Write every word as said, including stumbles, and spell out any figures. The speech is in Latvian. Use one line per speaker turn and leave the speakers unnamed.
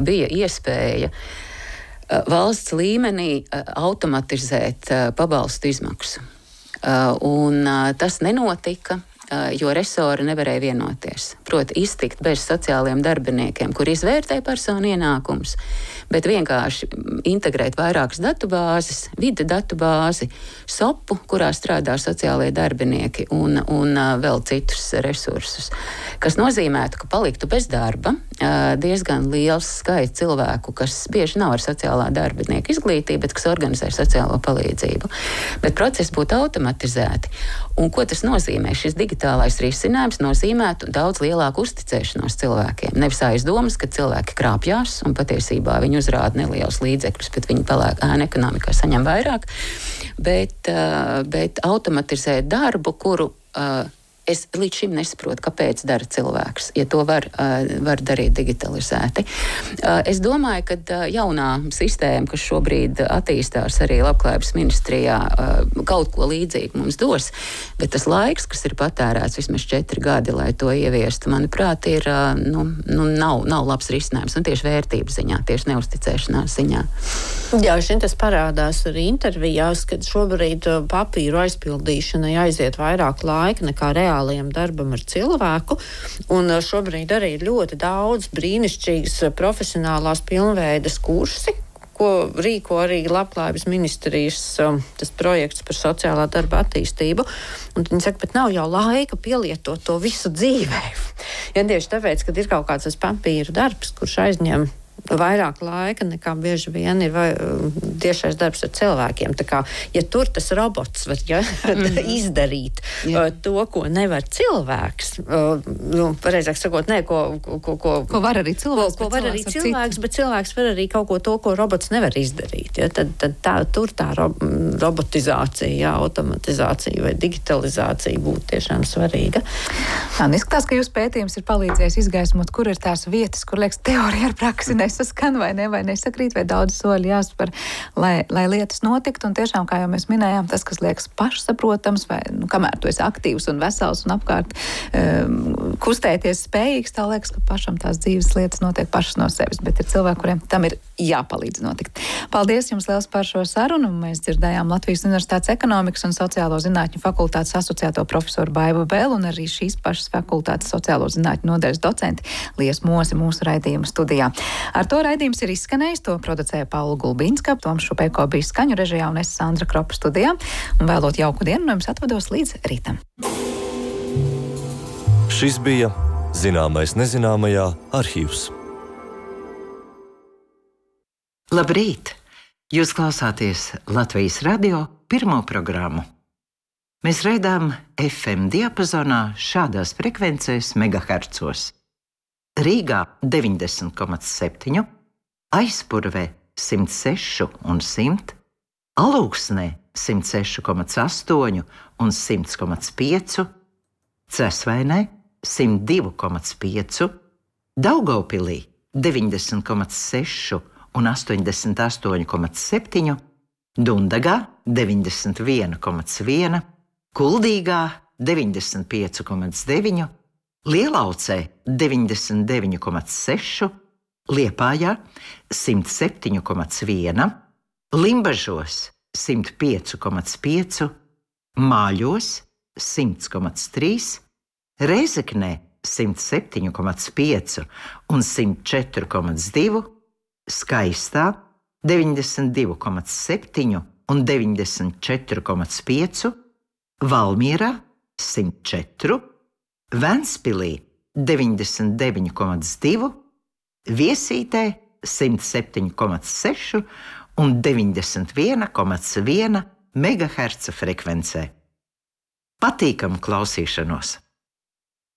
bija iespēja valsts līmenī automatizēt pabalstu izmaksu. Un tas nenotika, jo resori nevarēja vienoties. Proti, iztikt bez sociālajiem darbiniekiem, kur izvērtē personu ienākumus, bet vienkārši integrēt vairākas datubāzes, vidu datubāzi, sopu, kurā strādā sociālajie darbinieki un, un vēl citus resursus. Kas nozīmētu, ka paliktu bez darba diezgan liels skaits cilvēku, kas bieži nav ar sociālā darbinieka izglītību, bet kas organizē sociālo palīdzību. Bet procesi būtu automatizēti. Un ko tas nozīmē? Šis digitālais risinājums nozīmētu daudz lielāku uzticēšanos cilvēkiem. Nevis aizdomas, ka cilvēki krāpjās un patiesībā viņi uzrāda nelielus līdzekļus, bet viņi pelēk ēnu ekonomikā saņem vairāk, bet, bet automatizēt darbu, kuru es līdz šim nesaprotu, kāpēc dara cilvēks, ja to var, var darīt digitalizēti. Es domāju, ka jaunā sistēma, kas šobrīd attīstās arī Labklājības ministrijā, kaut ko līdzīgu mums dos, bet tas laiks, kas ir patērēts vismaz četri gadi, lai to ieviestu, manuprāt, ir, nu, nu nav, nav labs risinājums, un tieši vērtības ziņā, tieši neusticēšanās ziņā.
Jā, šim tas parādās arī intervijās, kad šobrīd papīru aizpildīšanai aiziet vairāk laika nekā reālajam darbam ar cilvēku, un šobrīd arī ir ļoti daudz brīnišķīgas profesionālās pilnveidas kursi, ko rīko arī Labklājības ministrijas tas projekts par sociālā darba attīstību. Un viņi saka, bet nav jau laika pielietot to visu dzīvē. Ja tieši tāpēc, kad ir kaut kāds tas papīra darbs, kurš aizņem vairāk laika nekā bieži vien ir vai, tiešais darbs ar cilvēkiem. Tā kā, ja tur tas robots var ja, mm. izdarīt yeah. to, ko nevar cilvēks, nu, pareizāk sakot, ne, ko, ko, ko,
ko var arī cilvēks,
ko, ko var arī cilvēks, bet cilvēks var arī kaut ko to, ko robots nevar izdarīt. Ja, tad, tad tā, tur tā ro, robotizācija, ja, automatizācija vai digitalizācija būtu tiešām svarīga.
Tā, izskatās, ka jūs pētījums ir palīdzējis izgaismot, kur ir tās vietas, kur liekas teorija ar praksi nesaskan vai ne, vai nesakrīt, vai daudz soļi jāspēr, lai, lai lietas notiktu. Un tiešām, kā jau mēs minējām, tas, kas liekas pašsaprotams, vai nu, kamēr tu esi aktīvs un vesels un apkārt um, kustēties spējīgs, tā liekas, ka pašam tās dzīves lietas notiek pašas no sevis, bet ir cilvēki, kuriem tam ir jāpalīdz notikt. Paldies jums liels par šo sarunu. Mēs dzirdējām Latvijas Universitātes ekonomikas un sociālo zinātņu fakultātes asociēto profesoru Baibu Bēlu un arī šīs pašas fakultātes sociālo zinātņu nodaļas docenti Lies Mosi mūsu raidījuma studijā. Ar to raidījums ir izskanējis, to producēja Paula Gulbīnska, Toms Šupēko bija skaņu režijā un es Sandra Kropa studijā. Un vēlot jauku dienu, no jums atvados līdz rītam.
Šis bija Zināmais nezināmajā arhīvs.
Labrīt! Jūs klausāties Latvijas radio pirmo programmu. Mēs raidām F M diapazonā šādās frekvencēs megahercos. Rīgā deviņdesmit komats septiņi, Aizpurvē simt seši un simt, Alūksnē simt seši komats astoņi un simt komats pieci, Cesvainē simt divi komats pieci, Daugavpilī deviņdesmit komats seši un astoņdesmit astoņi komats septiņi, Dundagā deviņdesmit viens komats viens, Kuldīgā deviņdesmit pieci komats deviņi, Lielaucē deviņdesmit deviņi komats seši, Liepājā simt septiņi komats viens, Limbažos simt pieci komats pieci, Māļos simt komats trīs, Rēzeknē simt septiņi komats pieci un simt četri komats divi, Skaistā deviņdesmit divi komats septiņi un deviņdesmit četri komats pieci, Valmierā simt četri, Ventspilī deviņdesmit deviņi komats divi, Viesītē simt septiņi komats seši un deviņdesmit viens komats viens megaherca frekvencē. Patīkamu klausīšanos!